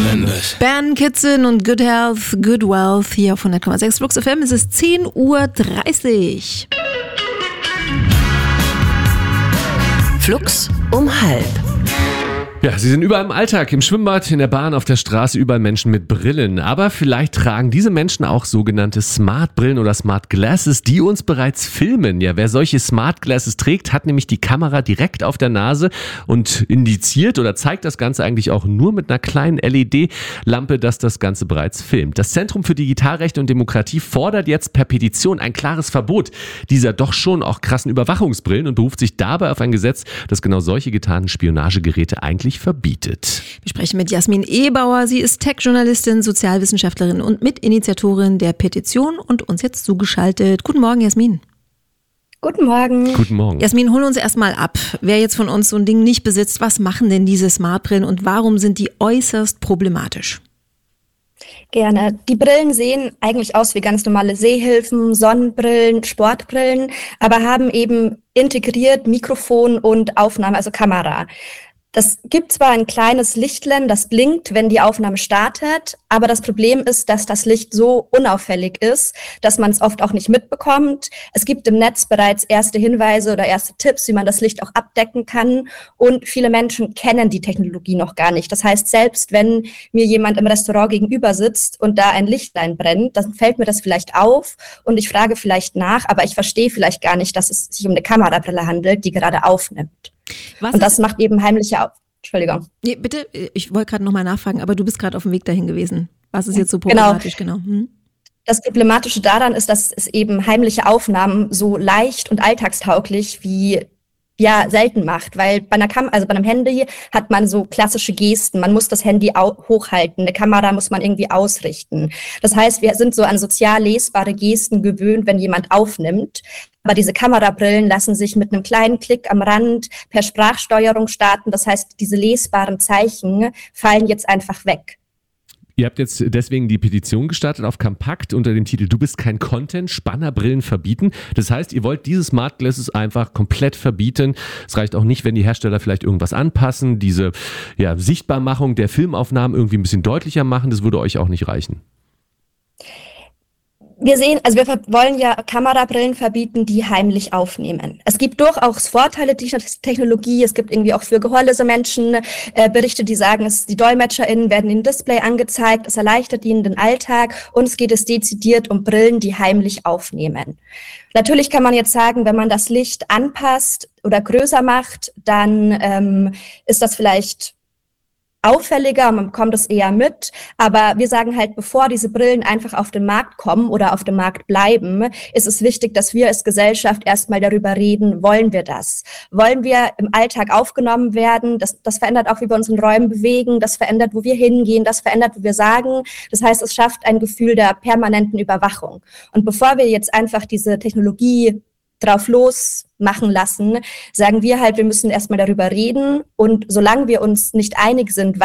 Tremendous. Ben Kitson und Good Health, Good Wealth hier auf 100,6 Flux FM. Es ist 10:30 Uhr. Flux um halb. Ja, sie sind überall im Alltag, im Schwimmbad, in der Bahn, auf der Straße, überall Menschen mit Brillen. Aber vielleicht tragen diese Menschen auch sogenannte Smart-Brillen oder Smart Glasses, die uns bereits filmen. Ja, wer solche Smart Glasses trägt, hat nämlich die Kamera direkt auf der Nase und indiziert oder zeigt das Ganze eigentlich auch nur mit einer kleinen LED-Lampe, dass das Ganze bereits filmt. Das Zentrum für Digitalrechte und Demokratie fordert jetzt per Petition ein klares Verbot dieser doch schon auch krassen Überwachungsbrillen und beruft sich dabei auf ein Gesetz, das genau solche getarnten Spionagegeräte eigentlich verbietet. Wir sprechen mit Jasmin Ehbauer. Sie ist Tech-Journalistin, Sozialwissenschaftlerin und Mitinitiatorin der Petition und uns jetzt zugeschaltet. Guten Morgen, Jasmin. Guten Morgen. Guten Morgen. Jasmin, hol uns erstmal ab. Wer jetzt von uns so ein Ding nicht besitzt, was machen denn diese Smartbrillen und warum sind die äußerst problematisch? Gerne. Die Brillen sehen eigentlich aus wie ganz normale Sehhilfen, Sonnenbrillen, Sportbrillen, aber haben eben integriert Mikrofon und Aufnahme, also Kamera. Das gibt zwar ein kleines Lichtlein, das blinkt, wenn die Aufnahme startet, aber das Problem ist, dass das Licht so unauffällig ist, dass man es oft auch nicht mitbekommt. Es gibt im Netz bereits erste Hinweise oder erste Tipps, wie man das Licht auch abdecken kann, und viele Menschen kennen die Technologie noch gar nicht. Das heißt, selbst wenn mir jemand im Restaurant gegenüber sitzt und da ein Lichtlein brennt, dann fällt mir das vielleicht auf und ich frage vielleicht nach, aber ich verstehe vielleicht gar nicht, dass es sich um eine Kamerabrille handelt, die gerade aufnimmt. Und das macht eben heimliche Entschuldigung. Nee, bitte, ich wollte gerade nochmal nachfragen, aber du bist gerade auf dem Weg dahin gewesen. Was ist jetzt so problematisch? Genau. Das Problematische daran ist, dass es eben heimliche Aufnahmen so leicht und alltagstauglich wie selten macht, weil bei einem Handy hat man so klassische Gesten. Man muss das Handy hochhalten, eine Kamera muss man irgendwie ausrichten. Das heißt, wir sind so an sozial lesbare Gesten gewöhnt, wenn jemand aufnimmt. Aber diese Kamerabrillen lassen sich mit einem kleinen Klick am Rand per Sprachsteuerung starten. Das heißt, diese lesbaren Zeichen fallen jetzt einfach weg. Ihr habt jetzt deswegen die Petition gestartet auf Compact unter dem Titel "Du bist kein Content, Spannerbrillen verbieten". Das heißt, ihr wollt diese Smart Glasses einfach komplett verbieten. Es reicht auch nicht, wenn die Hersteller vielleicht irgendwas anpassen, diese Sichtbarmachung der Filmaufnahmen irgendwie ein bisschen deutlicher machen. Das würde euch auch nicht reichen. Wir wollen ja Kamerabrillen verbieten, die heimlich aufnehmen. Es gibt durchaus Vorteile dieser Technologie. Es gibt irgendwie auch für gehörlose Menschen Berichte, die sagen, die DolmetscherInnen werden im Display angezeigt, es erleichtert ihnen den Alltag, und es geht dezidiert um Brillen, die heimlich aufnehmen. Natürlich kann man jetzt sagen, wenn man das Licht anpasst oder größer macht, dann ist das vielleicht auffälliger, man bekommt es eher mit, aber wir sagen halt, bevor diese Brillen einfach auf den Markt kommen oder auf dem Markt bleiben, ist es wichtig, dass wir als Gesellschaft erstmal darüber reden, wollen wir das? Wollen wir im Alltag aufgenommen werden? Das verändert auch, wie wir uns in Räumen bewegen, das verändert, wo wir hingehen, das verändert, wo wir sagen. Das heißt, es schafft ein Gefühl der permanenten Überwachung. Und bevor wir jetzt einfach diese Technologie drauf losmachen lassen, sagen wir halt, wir müssen erstmal darüber reden, und solange wir uns nicht einig sind,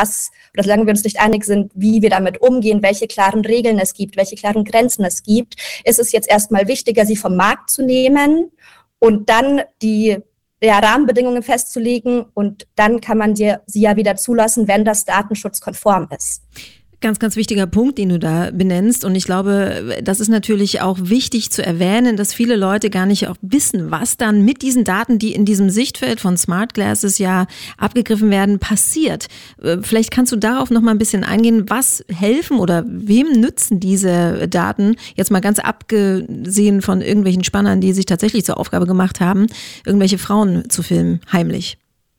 wie wir damit umgehen, welche klaren Regeln es gibt, welche klaren Grenzen es gibt, ist es jetzt erstmal wichtiger, sie vom Markt zu nehmen und dann die Rahmenbedingungen festzulegen, und dann kann man sie ja wieder zulassen, wenn das datenschutzkonform ist. Ganz, ganz wichtiger Punkt, den du da benennst. Und ich glaube, das ist natürlich auch wichtig zu erwähnen, dass viele Leute gar nicht auch wissen, was dann mit diesen Daten, die in diesem Sichtfeld von Smart Glasses ja abgegriffen werden, passiert. Vielleicht kannst du darauf noch mal ein bisschen eingehen, was helfen oder wem nützen diese Daten, jetzt mal ganz abgesehen von irgendwelchen Spannern, die sich tatsächlich zur Aufgabe gemacht haben, irgendwelche Frauen zu filmen, heimlich.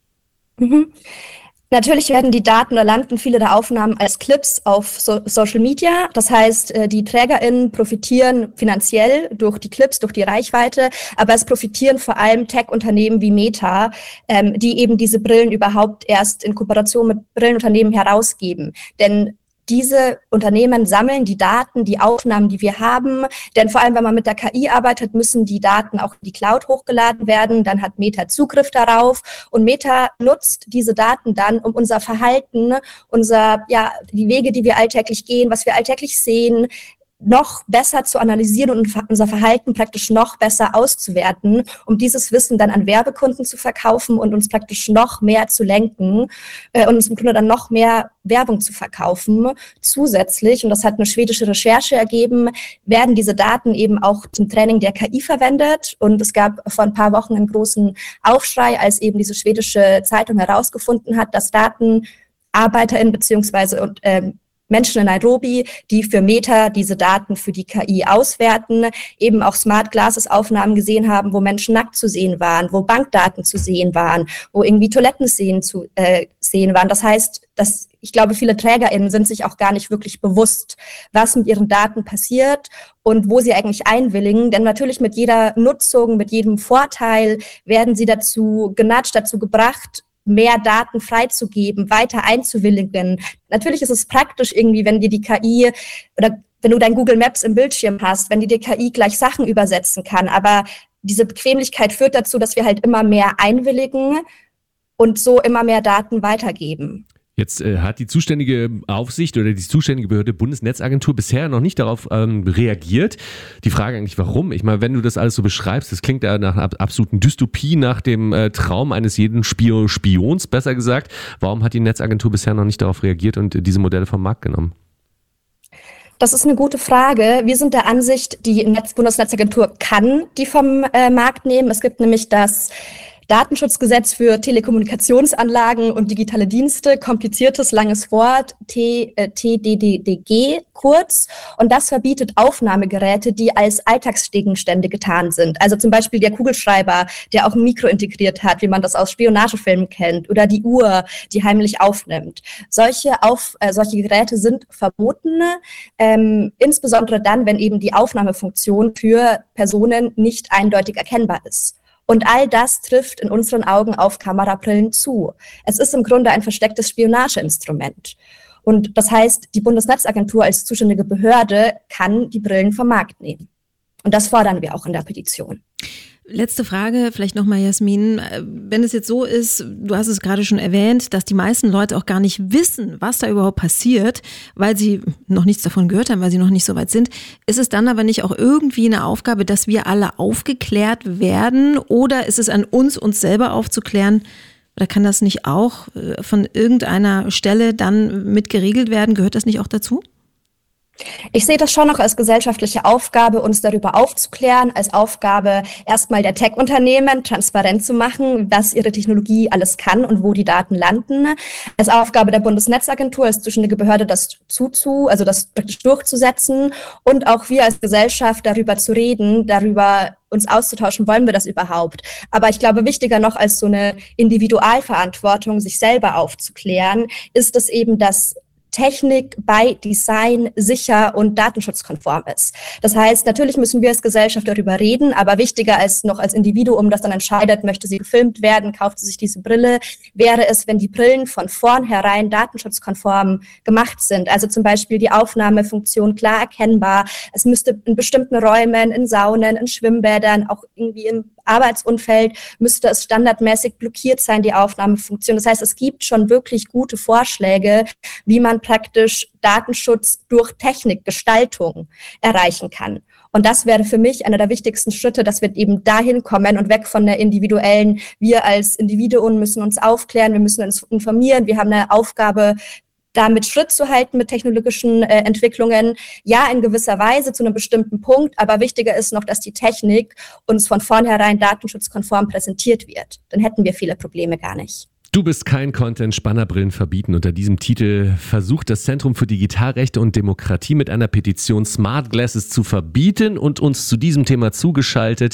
Natürlich werden die Daten oder landen viele der Aufnahmen als Clips auf Social Media. Das heißt, die TrägerInnen profitieren finanziell durch die Clips, durch die Reichweite, aber es profitieren vor allem Tech-Unternehmen wie Meta, die eben diese Brillen überhaupt erst in Kooperation mit Brillenunternehmen herausgeben. Denn diese Unternehmen sammeln die Daten, die Aufnahmen, die wir haben. Denn vor allem, wenn man mit der KI arbeitet, müssen die Daten auch in die Cloud hochgeladen werden. Dann hat Meta Zugriff darauf. Und Meta nutzt diese Daten dann, um unser Verhalten, die Wege, die wir alltäglich gehen, was wir alltäglich sehen, noch besser zu analysieren und unser Verhalten praktisch noch besser auszuwerten, um dieses Wissen dann an Werbekunden zu verkaufen und uns praktisch noch mehr zu lenken und uns im Grunde dann noch mehr Werbung zu verkaufen. Zusätzlich, und das hat eine schwedische Recherche ergeben, werden diese Daten eben auch zum Training der KI verwendet. Und es gab vor ein paar Wochen einen großen Aufschrei, als eben diese schwedische Zeitung herausgefunden hat, dass DatenarbeiterInnen beziehungsweise Menschen in Nairobi, die für Meta diese Daten für die KI auswerten, eben auch Smart Glasses Aufnahmen gesehen haben, wo Menschen nackt zu sehen waren, wo Bankdaten zu sehen waren, wo irgendwie Toilettenszenen zu sehen waren. Das heißt, ich glaube, viele TrägerInnen sind sich auch gar nicht wirklich bewusst, was mit ihren Daten passiert und wo sie eigentlich einwilligen. Denn natürlich mit jeder Nutzung, mit jedem Vorteil werden sie dazu genatscht, dazu gebracht, mehr Daten freizugeben, weiter einzuwilligen. Natürlich ist es praktisch irgendwie, wenn dir die KI oder wenn du dein Google Maps im Bildschirm hast, wenn die KI gleich Sachen übersetzen kann. Aber diese Bequemlichkeit führt dazu, dass wir halt immer mehr einwilligen und so immer mehr Daten weitergeben. Jetzt hat die zuständige Aufsicht oder die zuständige Behörde Bundesnetzagentur bisher noch nicht darauf reagiert. Die Frage eigentlich, warum? Ich meine, wenn du das alles so beschreibst, das klingt ja nach einer absoluten Dystopie, nach dem Traum eines jeden Spions, besser gesagt. Warum hat die Netzagentur bisher noch nicht darauf reagiert und diese Modelle vom Markt genommen? Das ist eine gute Frage. Wir sind der Ansicht, die Bundesnetzagentur kann die vom Markt nehmen. Es gibt nämlich das Datenschutzgesetz für Telekommunikationsanlagen und digitale Dienste, kompliziertes, langes Wort, TDDG kurz. Und das verbietet Aufnahmegeräte, die als Alltagsgegenstände getarnt sind. Also zum Beispiel der Kugelschreiber, der auch ein Mikro integriert hat, wie man das aus Spionagefilmen kennt, oder die Uhr, die heimlich aufnimmt. Solche Geräte sind verboten, insbesondere dann, wenn eben die Aufnahmefunktion für Personen nicht eindeutig erkennbar ist. Und all das trifft in unseren Augen auf Kamerabrillen zu. Es ist im Grunde ein verstecktes Spionageinstrument. Und das heißt, die Bundesnetzagentur als zuständige Behörde kann die Brillen vom Markt nehmen. Und das fordern wir auch in der Petition. Letzte Frage, vielleicht nochmal Jasmin. Wenn es jetzt so ist, du hast es gerade schon erwähnt, dass die meisten Leute auch gar nicht wissen, was da überhaupt passiert, weil sie noch nichts davon gehört haben, weil sie noch nicht so weit sind, ist es dann aber nicht auch irgendwie eine Aufgabe, dass wir alle aufgeklärt werden, oder ist es an uns selber aufzuklären? Oder kann das nicht auch von irgendeiner Stelle dann mit geregelt werden? Gehört das nicht auch dazu? Ich sehe das schon noch als gesellschaftliche Aufgabe, uns darüber aufzuklären, als Aufgabe erstmal der Tech-Unternehmen transparent zu machen, was ihre Technologie alles kann und wo die Daten landen. Als Aufgabe der Bundesnetzagentur, als zuständige Behörde, das praktisch durchzusetzen, und auch wir als Gesellschaft darüber zu reden, darüber uns auszutauschen, wollen wir das überhaupt? Aber ich glaube, wichtiger noch als so eine Individualverantwortung, sich selber aufzuklären, ist es eben, dass Technik bei Design sicher und datenschutzkonform ist. Das heißt, natürlich müssen wir als Gesellschaft darüber reden, aber wichtiger als noch als Individuum, das dann entscheidet, möchte sie gefilmt werden, kauft sie sich diese Brille, wäre es, wenn die Brillen von vornherein datenschutzkonform gemacht sind. Also zum Beispiel die Aufnahmefunktion klar erkennbar. Es müsste in bestimmten Räumen, in Saunen, in Schwimmbädern, auch irgendwie im Arbeitsumfeld müsste es standardmäßig blockiert sein, die Aufnahmefunktion. Das heißt, es gibt schon wirklich gute Vorschläge, wie man praktisch Datenschutz durch Technikgestaltung erreichen kann. Und das wäre für mich einer der wichtigsten Schritte, dass wir eben dahin kommen und weg von der individuellen, wir als Individuen müssen uns aufklären, wir müssen uns informieren, wir haben eine Aufgabe, damit Schritt zu halten mit technologischen Entwicklungen. Ja, in gewisser Weise zu einem bestimmten Punkt, aber wichtiger ist noch, dass die Technik uns von vornherein datenschutzkonform präsentiert wird. Dann hätten wir viele Probleme gar nicht. Du bist kein Content, Spannerbrillen verbieten. Unter diesem Titel versucht das Zentrum für Digitalrechte und Demokratie mit einer Petition Smart Glasses zu verbieten, und uns zu diesem Thema zugeschaltet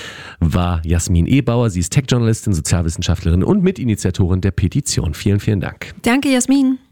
war Jasmin Ebauer. Sie ist Tech-Journalistin, Sozialwissenschaftlerin und Mitinitiatorin der Petition. Vielen, vielen Dank. Danke, Jasmin.